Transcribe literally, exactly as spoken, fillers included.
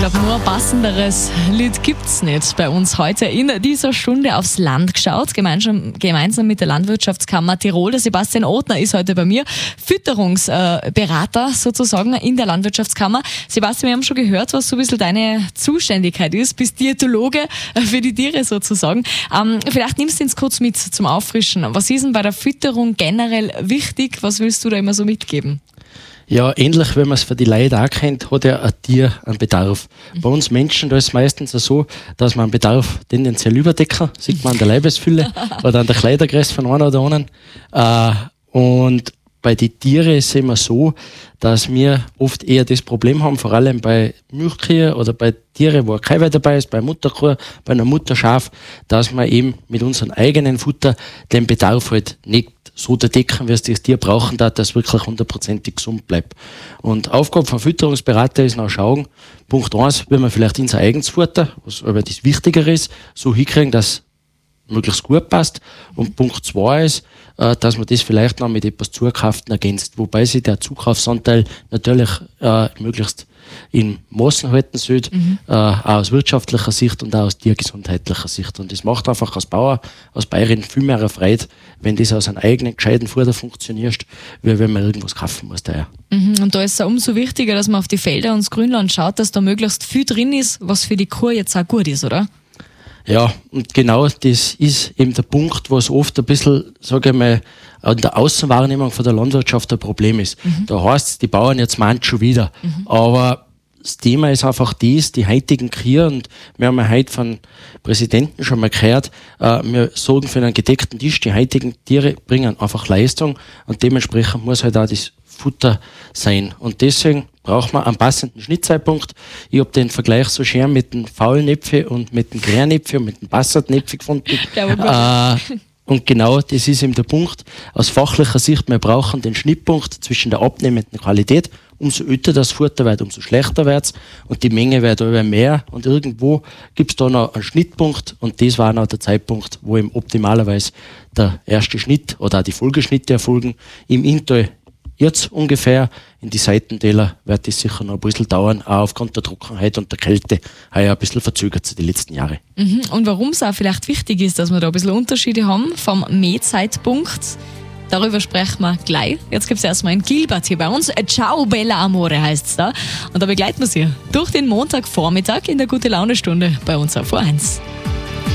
glaube, nur ein passenderes Lied gibt's nicht. Bei uns heute in dieser Stunde aufs Land geschaut, gemeinsam, gemeinsam mit der Landwirtschaftskammer Tirol. Der Sebastian Othner ist heute bei mir, Fütterungsberater sozusagen in der Landwirtschaftskammer. Sebastian, wir haben schon gehört, was so ein bisschen deine Zuständigkeit ist. Bist Diätologe für die Tiere sozusagen. Ähm, vielleicht nimmst du uns kurz mit zum Auffrischen. Was ist denn bei der Fütterung generell wichtig? Was willst du da immer so mitgeben? Ja, ähnlich, wenn man es für die Leute auch kennt, hat ja ein Tier einen Bedarf. Mhm. Bei uns Menschen, da ist es meistens so, dass man einen Bedarf tendenziell überdecken, sieht man an der Leibesfülle oder an der Kleidergröße von einer oder anderen. Äh, und bei den Tieren ist es immer so, dass wir oft eher das Problem haben, vor allem bei Milchkühen oder bei Tieren, wo ein Kälber dabei ist, bei Mutterkuh, bei einer Mutterschaf, dass wir eben mit unserem eigenen Futter den Bedarf halt nicht so decken, wie es das Tier brauchen darf, dass es wirklich hundertprozentig gesund bleibt. Und Aufgabe von Fütterungsberater ist noch schauen, Punkt eins, wenn wir vielleicht unser eigenes Futter, was aber das Wichtigere ist, so hinkriegen, dass möglichst gut passt. Und Punkt zwei ist, äh, dass man das vielleicht noch mit etwas Zugekauften ergänzt, wobei sich der Zukaufsanteil natürlich äh, möglichst in Maßen halten sollte, mhm. äh, auch aus wirtschaftlicher Sicht und auch aus tiergesundheitlicher Sicht. Und das macht einfach als Bauer, als Bäuerin viel mehr Freude, wenn das aus einem eigenen gescheiten Futter funktioniert, wie wenn man irgendwas kaufen muss. Daher. Mhm. Und da ist es auch umso wichtiger, dass man auf die Felder und das Grünland schaut, dass da möglichst viel drin ist, was für die Kuh jetzt auch gut ist, oder? Ja, und genau das ist eben der Punkt, was oft ein bisschen, sage ich mal, an der Außenwahrnehmung von der Landwirtschaft ein Problem ist. Mhm. Da heißt es, die Bauern jetzt meint schon wieder. Mhm. Aber das Thema ist einfach das, die heutigen Kühe, und wir haben ja heute von Präsidenten schon mal gehört, äh, wir sorgen für einen gedeckten Tisch, die heutigen Tiere bringen einfach Leistung und dementsprechend muss halt auch das Futter sein. Und deswegen braucht man einen passenden Schnittzeitpunkt. Ich habe den Vergleich so schön mit den faulen Äpfeln und mit den kleinen Äpfeln und mit den passenden Äpfeln gefunden. äh, und genau das ist eben der Punkt. Aus fachlicher Sicht, wir brauchen den Schnittpunkt zwischen der abnehmenden Qualität. Umso öter das Futter wird, umso schlechter wird es und die Menge wird immer mehr. Und irgendwo gibt es da noch einen Schnittpunkt und das war noch der Zeitpunkt, wo eben optimalerweise der erste Schnitt oder auch die Folgeschnitte erfolgen. Im Inntal jetzt ungefähr, in die Seitentäler wird das sicher noch ein bisschen dauern, auch aufgrund der Trockenheit und der Kälte heuer ein bisschen verzögert sich die letzten Jahre. Mhm. Und warum es auch vielleicht wichtig ist, dass wir da ein bisschen Unterschiede haben vom Mähzeitpunkt, darüber sprechen wir gleich. Jetzt gibt es erstmal ein Gilbert hier bei uns. Ciao Bella Amore heißt es da. Und da begleiten wir Sie durch den Montagvormittag in der Gute-Laune-Stunde bei uns auf O eins.